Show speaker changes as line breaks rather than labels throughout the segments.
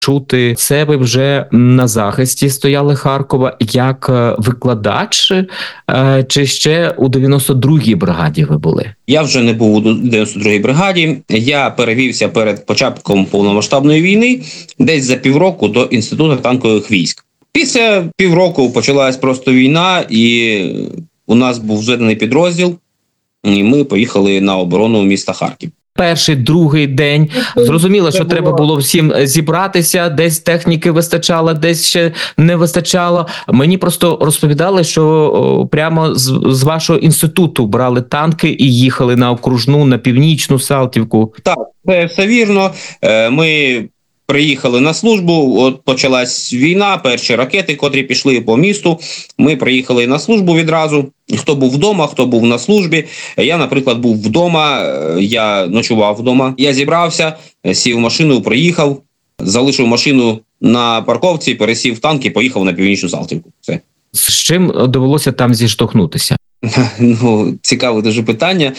чути. Це ви вже на захисті стояли Харкова як викладач, чи ще у 92-й бригаді ви були?
Я вже не був у 92-й бригаді. Я перевівся перед початком повномасштабної війни десь за півроку до Інституту танкових військ. Після півроку почалась просто війна, і у нас був зведений підрозділ, і ми поїхали на оборону міста Харків.
Перший, другий день. Зрозуміло, що треба було всім зібратися, десь техніки вистачало, десь ще не вистачало. Мені просто розповідали, що прямо з вашого інституту брали танки і їхали на окружну, на північну Салтівку.
Так, це все вірно. Ми приїхали на службу, от почалась війна, перші ракети, котрі пішли по місту. Ми приїхали на службу відразу. Хто був вдома, хто був на службі. Я, наприклад, був вдома, я ночував вдома. Я зібрався, сів в машину, приїхав, залишив машину на парковці, пересів в танк і поїхав на північну Салтівку. Все.
З чим довелося там зіштовхнутися?
Ну, цікаве дуже питання.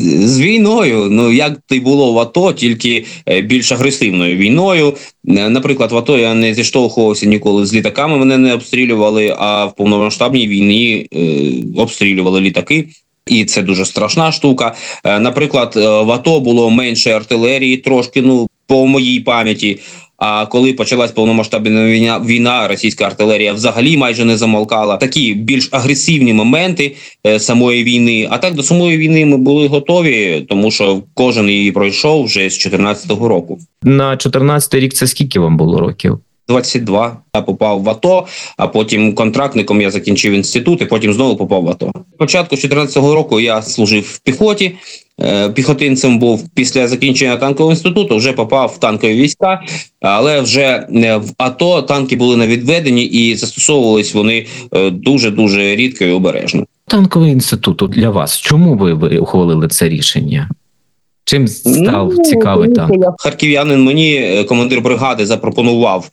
З війною, ну як ти було в АТО, тільки більш агресивною війною. Наприклад, в АТО я не зіштовхувався ніколи з літаками, мене не обстрілювали, а в повномасштабній війні обстрілювали літаки. І це дуже страшна штука. Наприклад, в АТО було менше артилерії трошки, ну, по моїй пам'яті. А коли почалась повномасштабна війна, російська артилерія взагалі майже не замовкала. Такі більш агресивні моменти самої війни. А так, до самої війни ми були готові, тому що кожен її пройшов вже з 14-го року.
На 14-й рік це скільки вам було років?
22. Я попав в АТО, а потім контрактником я закінчив інститут і потім знову попав в АТО. Спочатку 14-го року я служив в піхоті, піхотинцем був. Після закінчення танкового інституту вже попав в танкові війська, але вже в АТО танки були на відведенні і застосовувались вони дуже-дуже рідко і обережно.
Танковий інститут для вас. Чому ви ухвалили це рішення? Чим став цікавий танк?
Харків'янин мені, командир бригади, запропонував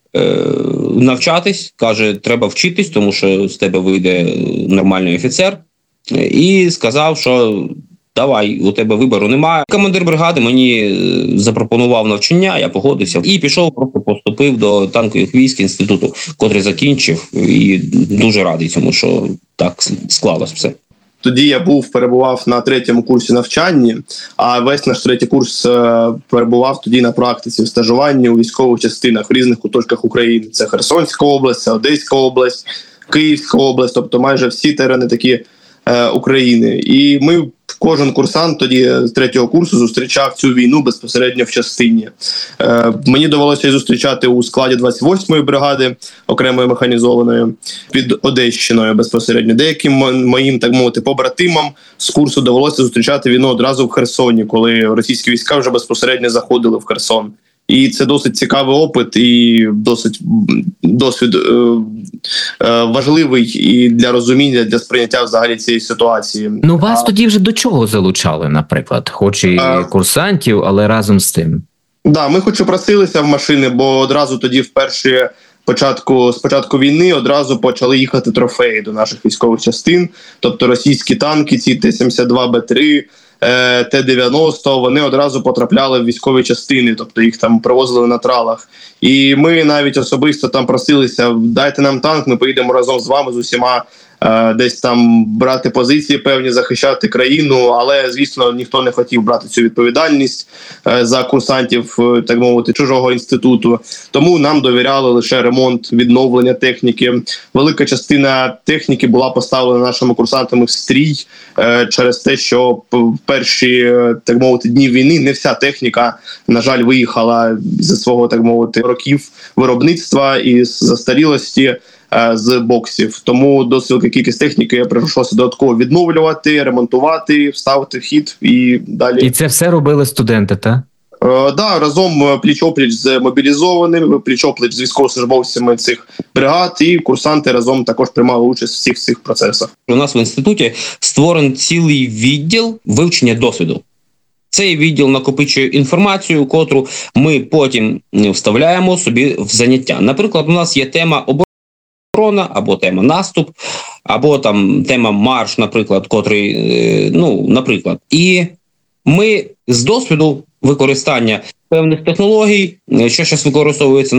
навчатись. Каже, треба вчитись, тому що з тебе вийде нормальний офіцер. І сказав, що давай, у тебе вибору немає. Командир бригади мені запропонував навчання, я погодився. І пішов, просто поступив до танкових військ інституту, котрий закінчив. І дуже радий цьому, що так склалось все.
Тоді я перебував на 3-му курсі навчання, а весь наш 3-й курс перебував тоді на практиці, в стажуванні у військових частинах в різних куточках України. Це Херсонська область, це Одеська область, Київська область, тобто майже всі терени такі України. І кожен курсант тоді з 3-го курсу зустрічав цю війну безпосередньо в частині. Мені довелося її зустрічати у складі 28-ї бригади, окремої механізованої, під Одещиною безпосередньо. Деяким моїм, так мовити, побратимам з курсу довелося зустрічати війну одразу в Херсоні, коли російські війська вже безпосередньо заходили в Херсон. І це досить цікавий опит і досвід важливий і для розуміння, для сприйняття взагалі цієї ситуації.
Ну, вас тоді вже до чого залучали, наприклад? Хоч і курсантів, але разом з тим.
Да, ми хоч і просилися в машини, бо одразу тоді з початку війни одразу почали їхати трофеї до наших військових частин. Тобто російські танки, ці Т-72Б3, Т-90, вони одразу потрапляли в військові частини, тобто їх там привозили на тралах. І ми навіть особисто там просилися, дайте нам танк, ми поїдемо разом з вами, з усіма, десь там брати позиції певні, захищати країну, але, звісно, ніхто не хотів брати цю відповідальність за курсантів, так мовити, чужого інституту. Тому нам довіряли лише ремонт, відновлення техніки. Велика частина техніки була поставлена нашими курсантами в стрій через те, що в перші, так мовити, дні війни не вся техніка, на жаль, виїхала зі свого, так мовити, років виробництва і з застарілості, з боксів. Тому досить велика кількість техніки прийшлося додатково відновлювати, ремонтувати, вставити в хід і далі.
І це все робили студенти, так?
Да, разом пліч-опліч з мобілізованими, пліч-опліч з військовослужбовцями цих бригад, і курсанти разом також приймали участь в всіх цих процесах.
У нас в інституті створений цілий відділ вивчення досвіду. Цей відділ накопичує інформацію, котру ми потім вставляємо собі в заняття. Наприклад, у нас є тема оборона, або тема наступ, або там тема марш, наприклад, котрий, наприклад. І ми з досвіду використання певних технологій, що зараз використовується